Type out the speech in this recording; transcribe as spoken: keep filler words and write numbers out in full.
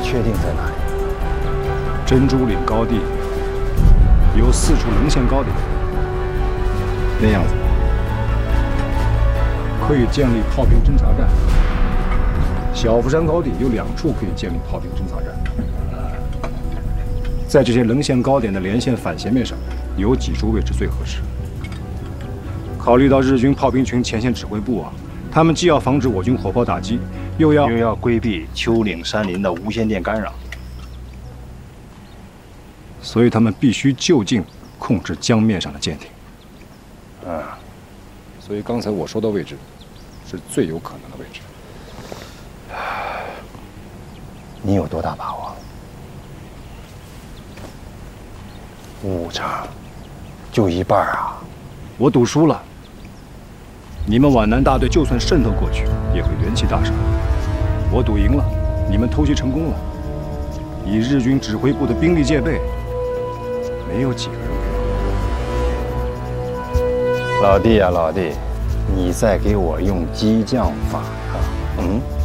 确定在哪里？ 珍珠岭高地有四处棱线高点， 那样子可以建立炮兵侦察站。小福山高地有两处可以建立炮兵侦察站，在这些棱线高点的连线反斜面上，有几处位置最合适。考虑到日军炮兵群前线指挥部啊，他们既要防止我军火炮打击，又要又要规避丘陵山林的无线电干扰， 所以他们必须就近控制江面上的舰艇。 嗯， 所以刚才我说的位置是最有可能的位置。 你有多大把握？五成，就一半啊！ 我赌输了。你们皖南大队就算渗透过去，也会元气大伤。我赌赢了，你们偷袭成功了。以日军指挥部的兵力戒备，没有几个人可以。 老弟呀、啊，老弟，你在给我用激将法啊？嗯。